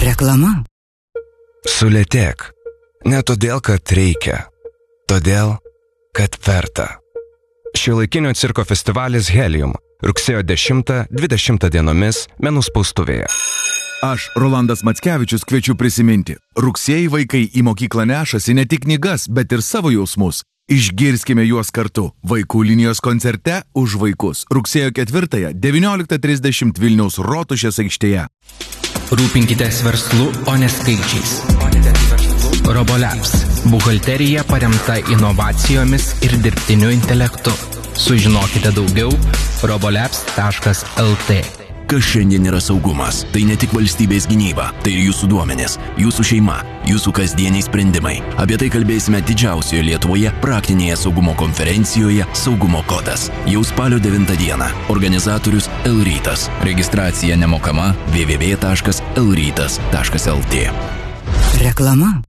Reklama. Sulėtėk. Ne todėl, kad reikia. Todėl, kad verta. Šiuolaikinio cirko festivalis Helium. Rugsėjo 10-20 dienomis Menų spaustuvėje. Aš, Rolandas Mackevičius, kviečiu prisiminti. Rugsėjį vaikai į mokyklą nešasi ne tik knygas, bet ir savo jausmus. Išgirskime juos kartu. Vaikų linijos koncerte Už vaikus. Rugsėjo 4-ąją 19:30 Vilniaus Rotušės aikštėje. Rūpinkitės verslu, o ne skaičiais. Robolabs. Buhalterija paremta inovacijomis ir dirbtiniu intelektu. Sužinokite daugiau robolabs.lt. Kas šiandien yra saugumas? Tai ne tik valstybės gynyba, tai ir jūsų duomenės, jūsų šeima, jūsų kasdieniai sprendimai. Apie tai kalbėsime didžiausioje Lietuvoje praktinėje saugumo konferencijoje Saugumo kodas. Jau spalio 9 dieną. Organizatorius L-rytas. Registracija nemokama www.lrytas.lt. Reklama.